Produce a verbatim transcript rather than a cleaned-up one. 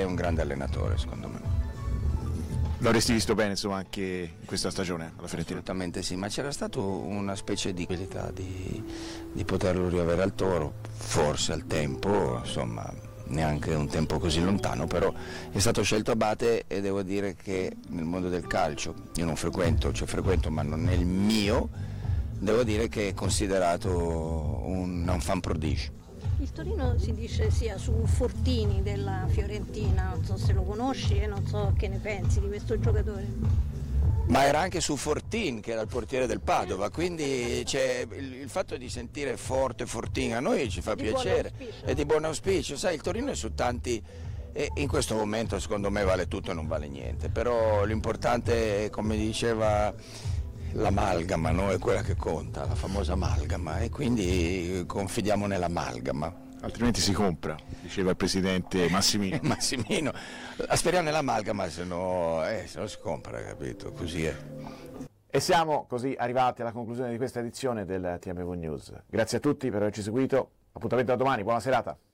un grande allenatore, secondo me. L'avresti visto bene, insomma, anche in questa stagione alla Fiorentina? Assolutamente sì, ma c'era stata una specie di abilità di, di poterlo riavere al Toro, forse al tempo, insomma, neanche un tempo così lontano, però è stato scelto Abate e devo dire che nel mondo del calcio, io non frequento, cioè frequento ma non è il mio, devo dire che è considerato un, un fan prodigio. Il Torino si dice sia su Fortini della Fiorentina, non so se lo conosci e non so che ne pensi di questo giocatore. Ma era anche su Fortin, che era il portiere del Padova, quindi c'è il, il fatto di sentire forte Fortin a noi ci fa Di piacere, buon auspicio. è di buon auspicio, sai, il Torino è su tanti, e in questo momento secondo me vale tutto e non vale niente, però l'importante è, come diceva, l'amalgama, no? È quella che conta, la famosa amalgama, e quindi confidiamo nell'amalgama. Altrimenti si compra, diceva il presidente Massimino. Massimino, speriamo nell'amalgama, se no, eh, se no si compra, capito? Così è. E siamo così arrivati alla conclusione di questa edizione del T M V News. Grazie a tutti per averci seguito, appuntamento a domani, buona serata.